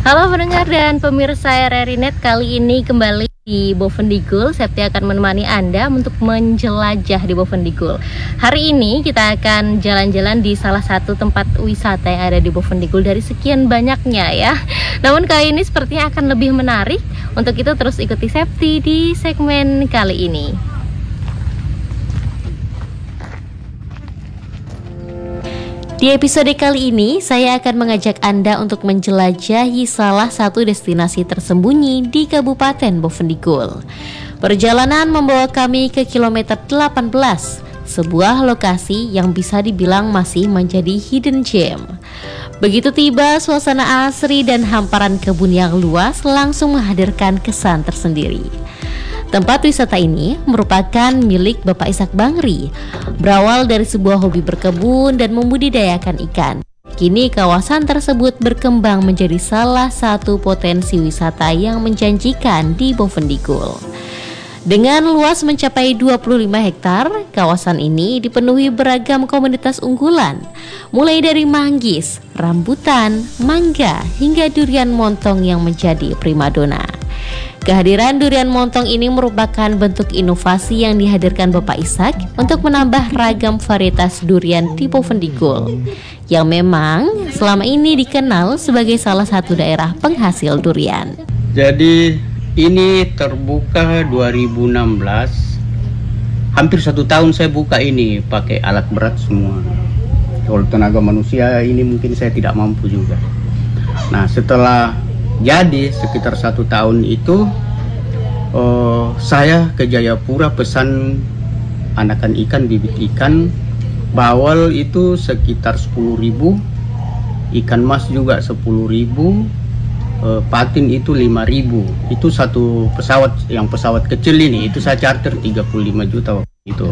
Halo pendengar dan pemirsa RRI Net, kali ini kembali di Bovendigul. Septi akan menemani Anda untuk menjelajah di Bovendigul. Hari ini kita akan jalan-jalan di salah satu tempat wisata yang ada di Bovendigul dari sekian banyaknya ya. Namun kali ini sepertinya akan lebih menarik. Untuk itu terus ikuti Septi di segmen kali ini. Di episode kali ini, saya akan mengajak Anda untuk menjelajahi salah satu destinasi tersembunyi di Kabupaten Bovendigul. Perjalanan membawa kami ke kilometer 18, sebuah lokasi yang bisa dibilang masih menjadi hidden gem. Begitu tiba, suasana asri dan hamparan kebun yang luas langsung menghadirkan kesan tersendiri. Tempat wisata ini merupakan milik Bapak Ishak Bangri. Berawal dari sebuah hobi berkebun dan membudidayakan ikan, kini kawasan tersebut berkembang menjadi salah satu potensi wisata yang menjanjikan di Bovendigul. Dengan luas mencapai 25 hektar, kawasan ini dipenuhi beragam komunitas unggulan, mulai dari manggis, rambutan, mangga, hingga durian montong yang menjadi primadona. Kehadiran durian montong ini merupakan bentuk inovasi yang dihadirkan Bapak Ishak untuk menambah ragam varietas durian di Bovendigul, yang memang selama ini dikenal sebagai salah satu daerah penghasil durian. Jadi ini terbuka 2016, hampir 1 tahun saya buka ini pakai alat berat semua. Kalau tenaga manusia ini mungkin saya tidak mampu juga. Nah setelah jadi sekitar 1 tahun itu saya ke Jayapura pesan anakan ikan, bibit ikan. Bawal itu sekitar 10.000, ikan mas juga 10.000, patin itu 5.000. Itu satu pesawat, yang pesawat kecil ini itu saya charter 35 juta waktu itu.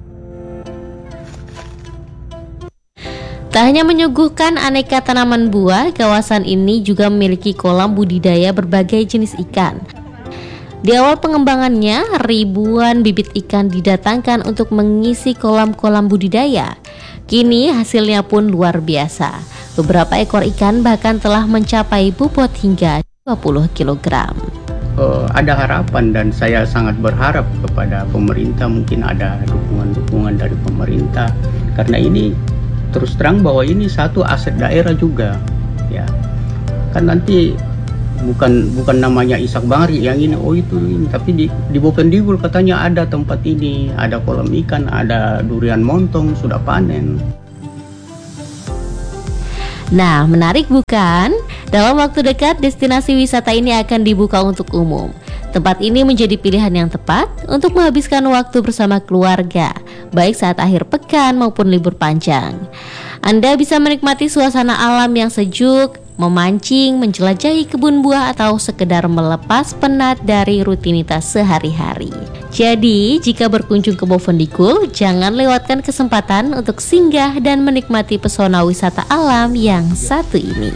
Tak hanya menyuguhkan aneka tanaman buah, kawasan ini juga memiliki kolam budidaya berbagai jenis ikan. Di awal pengembangannya, ribuan bibit ikan didatangkan untuk mengisi kolam-kolam budidaya. Kini hasilnya pun luar biasa. Beberapa ekor ikan bahkan telah mencapai bobot hingga 20 kg. Ada harapan dan saya sangat berharap kepada pemerintah, mungkin ada dukungan-dukungan dari pemerintah, karena ini terus terang bahwa ini satu aset daerah juga ya. Kan nanti bukan namanya Ishak Bangri yang ini, tapi di Bovendigul katanya ada tempat ini, ada kolam ikan, ada durian montong sudah panen. Nah, menarik bukan? Dalam waktu dekat, destinasi wisata ini akan dibuka untuk umum. Tempat ini menjadi pilihan yang tepat untuk menghabiskan waktu bersama keluarga, baik saat akhir pekan maupun libur panjang. Anda bisa menikmati suasana alam yang sejuk, memancing, menjelajahi kebun buah, atau sekedar melepas penat dari rutinitas sehari-hari. Jadi, jika berkunjung ke Bovendigul, jangan lewatkan kesempatan untuk singgah dan menikmati pesona wisata alam yang satu ini.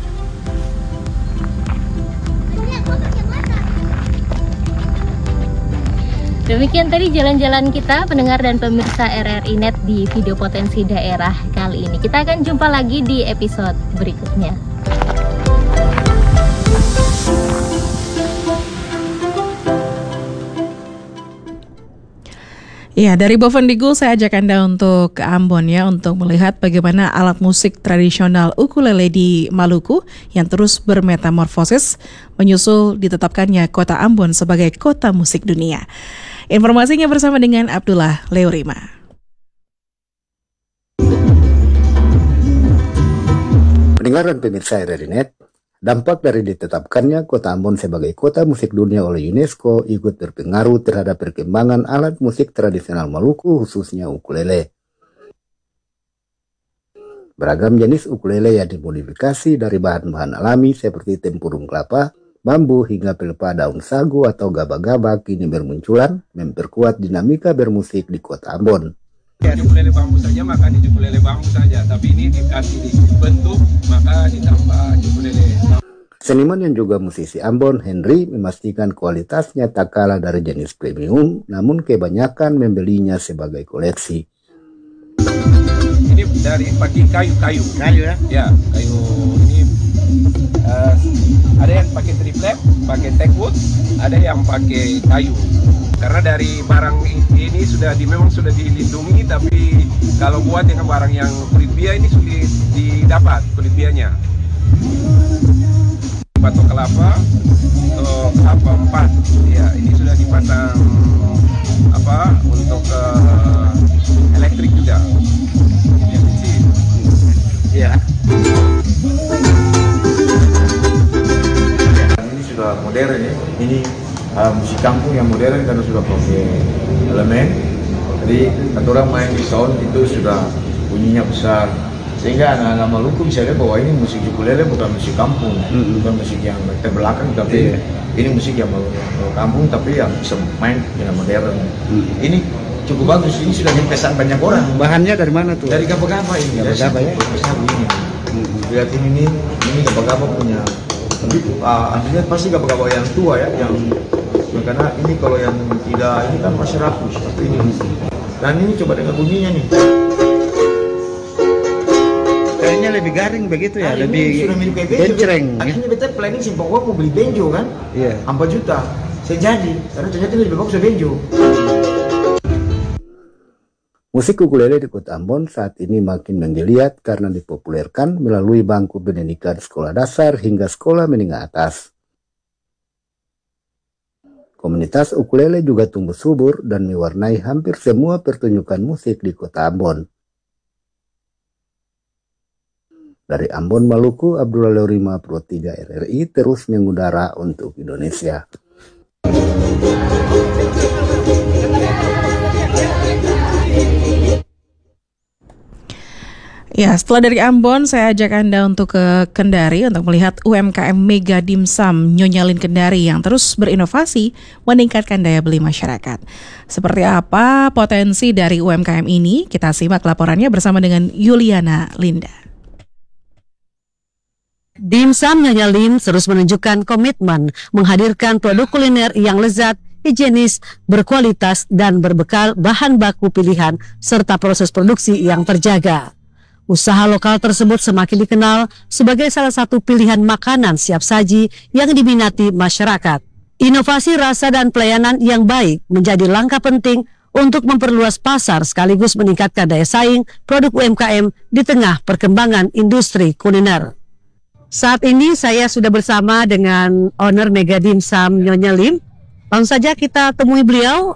Demikian tadi jalan-jalan kita pendengar dan pemirsa RRI Net di video potensi daerah kali ini. Kita akan jumpa lagi di episode berikutnya. Ya, dari Bovendigul saya ajak Anda untuk ke Ambon ya, untuk melihat bagaimana alat musik tradisional ukulele di Maluku yang terus bermetamorfosis menyusul ditetapkannya kota Ambon sebagai kota musik dunia. Informasinya bersama dengan Abdullah Leorima. Pendengar dan pemirsa RRI Net, dampak dari ditetapkannya kota Ambon sebagai kota musik dunia oleh UNESCO ikut berpengaruh terhadap perkembangan alat musik tradisional Maluku, khususnya ukulele. Beragam jenis ukulele yang dimodifikasi dari bahan-bahan alami seperti tempurung kelapa, bambu hingga pelepah daun sagu atau gabah-gabah kini bermunculan, memperkuat dinamika bermusik di kota Ambon. Ya, ukulele bambu saja maka di ukulele bambu saja, tapi ini dikasih dibentuk maka ditambah ukulele. Seniman yang juga musisi Ambon, Henry, memastikan kualitasnya tak kalah dari jenis premium, namun kebanyakan membelinya sebagai koleksi. Ini dari pakai kayu ya? Ya, kayu ini pakai teakwood, ada yang pakai kayu. Karena dari barang ini memang sudah dilindungi, tapi kalau buat dengan barang yang kulit bia ini sulit didapat kulit bianya. Batok kelapa untuk kelapa 4, ya ini sudah dipasang untuk elektrik juga. Ya. Ini sudah modern ya. Ini musik kampung yang modern karena sudah pakai elemen. Jadi orang main di sound itu sudah bunyinya besar. Sehingga anak-anak Maluku bisa lihat bahwa ini musik ukulele bukan musik kampung, bukan musik yang terbelakang, tapi ini musik yang kampung tapi yang bisa main dengan modern. Ini cukup bagus, ini sudah dipesan banyak orang. Bahannya dari mana tuh? Dari gaba-gaba ini. Gaba-gaba ya? Ini. Lihat ini gaba-gaba punya. Tapi aslinya pasti gaba-gaba yang tua ya, karena ini kalau yang tidak ini kan masih rakus, tapi ini. Dan ini coba dengan bunyinya nih. Kayaknya lebih garing begitu ya, lebih sudah mirip kayak benjo. gencreng. Akhirnya beta planning simpang uang mau beli benjo kan, 4 juta. Saya jadi, karena ternyata lebih bagus dari benjo. Musik ukulele di Kota Ambon saat ini makin menggeliat karena dipopulerkan melalui bangku pendidikan sekolah dasar hingga sekolah menengah atas. Komunitas ukulele juga tumbuh subur dan mewarnai hampir semua pertunjukan musik di Kota Ambon. Dari Ambon, Maluku, Abdullah Lorima, Pro 3 RRI terus mengudara untuk Indonesia. Ya, setelah dari Ambon, saya ajak Anda untuk ke Kendari untuk melihat UMKM Mega Dimsum Nyonya Lin Kendari yang terus berinovasi meningkatkan daya beli masyarakat. Seperti apa potensi dari UMKM ini? Kita simak laporannya bersama dengan Yuliana Linda. Dimsum Nyonya Lin terus menunjukkan komitmen menghadirkan produk kuliner yang lezat, higienis, berkualitas, dan berbekal bahan baku pilihan serta proses produksi yang terjaga. Usaha lokal tersebut semakin dikenal sebagai salah satu pilihan makanan siap saji yang diminati masyarakat. Inovasi rasa dan pelayanan yang baik menjadi langkah penting untuk memperluas pasar sekaligus meningkatkan daya saing produk UMKM di tengah perkembangan industri kuliner. Saat ini saya sudah bersama dengan owner Mega Dimsum Nyonya Lin. Langsung saja kita temui beliau.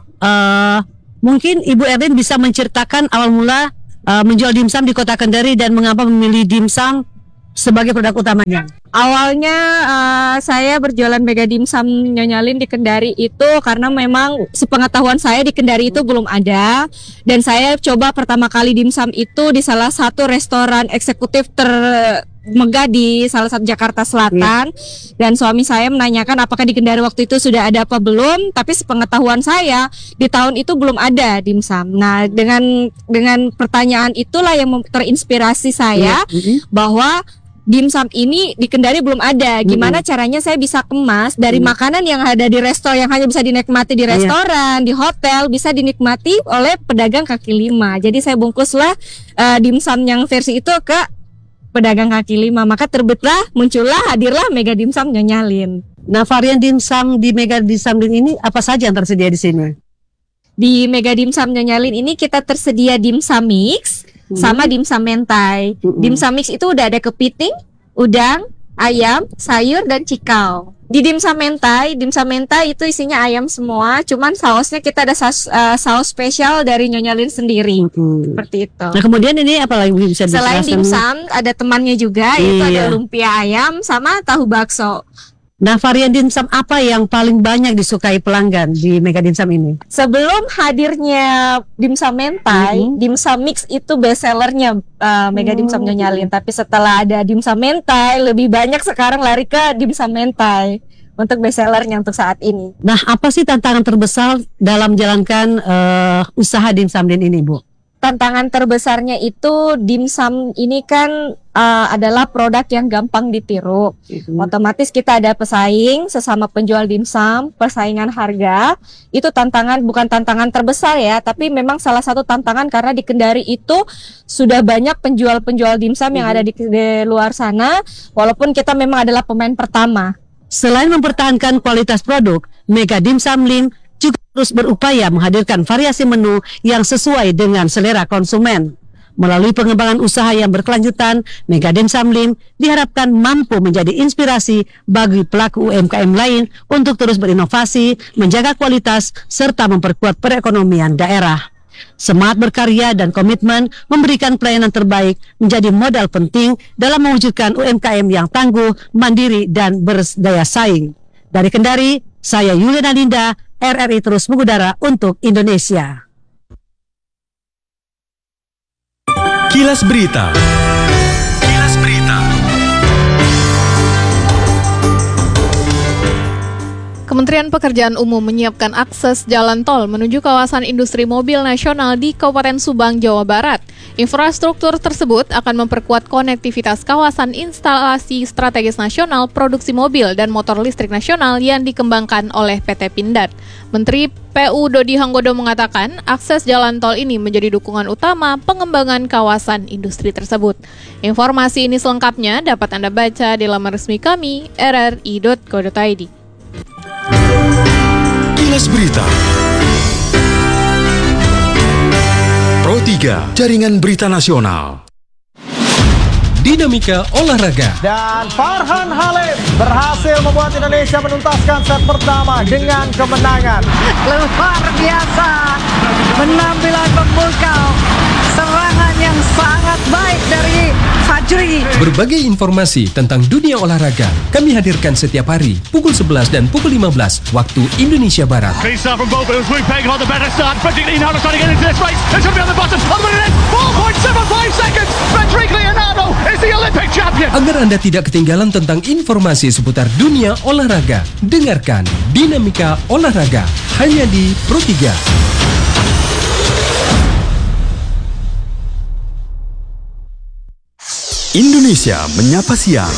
Mungkin Ibu Erlin bisa menceritakan awal mula menjual dimsum di Kota Kendari dan mengapa memilih dimsum sebagai produk utamanya. Awalnya saya berjualan Mega Dimsum Nyonya Lin di Kendari itu karena memang sepengetahuan saya di Kendari itu belum ada, dan saya coba pertama kali dimsum itu di salah satu restoran eksekutif megah di salah satu Jakarta Selatan, dan suami saya menanyakan apakah di Kendari waktu itu sudah ada apa belum, tapi sepengetahuan saya di tahun itu belum ada dimsum. Nah, dengan pertanyaan itulah yang terinspirasi saya bahwa dimsum ini di Kendari belum ada. Gimana caranya saya bisa kemas dari makanan yang ada di resto yang hanya bisa dinikmati di restoran, di hotel, bisa dinikmati oleh pedagang kaki lima. Jadi saya bungkuslah dimsum yang versi itu ke pedagang kaki lima. Maka hadirlah Mega Dimsum Nyonya Lin. Nah, varian dimsum di Mega Dimsum Lin ini apa saja yang tersedia di sini? Di Mega Dimsum Nyonya Lin ini kita tersedia dimsum mix sama dimsum mentai. Dimsum mix itu udah ada kepiting, udang, ayam, sayur, dan cikau. Di dimsum mentai itu isinya ayam semua, cuman sausnya kita ada saus spesial dari Nyonya Lin sendiri. Seperti itu. Nah, kemudian ini apa lagi bisa dijelaskan? Selain dimsum ada temannya juga, yaitu ada lumpia ayam sama tahu bakso. Nah, varian dimsum apa yang paling banyak disukai pelanggan di Mega Dimsum ini? Sebelum hadirnya dimsum mentai, dimsum mix itu best sellernya Mega Dimsum Nyonya Lin. Tapi setelah ada dimsum mentai, lebih banyak sekarang lari ke dimsum mentai untuk best sellernya untuk saat ini. Nah, apa sih tantangan terbesar dalam menjalankan usaha Dimsum Lin ini, Bu? Tantangan terbesarnya itu dimsum ini kan adalah produk yang gampang ditiru. Otomatis kita ada pesaing sesama penjual dimsum, persaingan harga. Itu bukan tantangan terbesar ya, tapi memang salah satu tantangan karena di Kendari itu sudah banyak penjual-penjual dimsum yang ada di luar sana, walaupun kita memang adalah pemain pertama. Selain mempertahankan kualitas produk, Mega Dimsum Lim juga terus berupaya menghadirkan variasi menu yang sesuai dengan selera konsumen. Melalui pengembangan usaha yang berkelanjutan, Mega Dimsum Lim diharapkan mampu menjadi inspirasi bagi pelaku UMKM lain untuk terus berinovasi, menjaga kualitas, serta memperkuat perekonomian daerah. Semangat berkarya dan komitmen memberikan pelayanan terbaik menjadi modal penting dalam mewujudkan UMKM yang tangguh, mandiri, dan berdaya saing. Dari Kendari, saya Yuliana Linda, RRI terus mengudara untuk Indonesia. Kilas Berita. Kilas Berita. Kementerian Pekerjaan Umum menyiapkan akses jalan tol menuju kawasan industri mobil nasional di Kabupaten Subang, Jawa Barat. Infrastruktur tersebut akan memperkuat konektivitas kawasan instalasi strategis nasional produksi mobil dan motor listrik nasional yang dikembangkan oleh PT Pindad. Menteri PU Dodi Hanggodo mengatakan akses jalan tol ini menjadi dukungan utama pengembangan kawasan industri tersebut. Informasi ini selengkapnya dapat Anda baca di laman resmi kami rri.co.id. Kilas Berita. Pro 3, Jaringan Berita Nasional. Dinamika olahraga. Dan Farhan Halim berhasil membuat Indonesia menuntaskan set pertama dengan kemenangan. Luar biasa penampilan pemukau, serangan yang sangat baik dari Fajri. Berbagai informasi tentang dunia olahraga kami hadirkan setiap hari pukul 11 dan pukul 15 waktu Indonesia Barat. Agar Anda tidak ketinggalan tentang informasi seputar dunia olahraga, dengarkan Dinamika Olahraga hanya di Pro 3. Indonesia Menyapa Siang.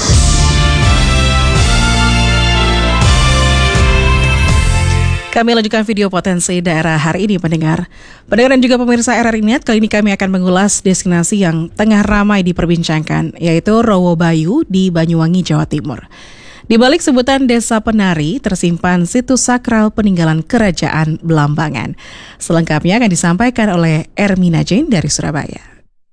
Kami lanjutkan video potensi daerah hari ini, pendengar. Pendengar dan juga pemirsa RRI Net, kali ini kami akan mengulas destinasi yang tengah ramai diperbincangkan, yaitu Rowo Bayu di Banyuwangi, Jawa Timur. Di balik sebutan Desa Penari, tersimpan situs sakral peninggalan Kerajaan Belambangan. Selengkapnya akan disampaikan oleh Ermina Jane dari Surabaya.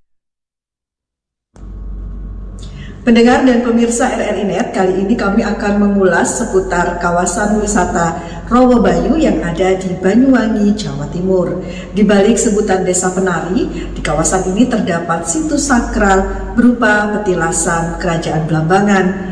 Pendengar dan pemirsa RRI Net, kali ini kami akan mengulas seputar kawasan wisata Rowo Bayu yang ada di Banyuwangi, Jawa Timur. Di balik sebutan Desa Penari, di kawasan ini terdapat situs sakral berupa petilasan Kerajaan Belambangan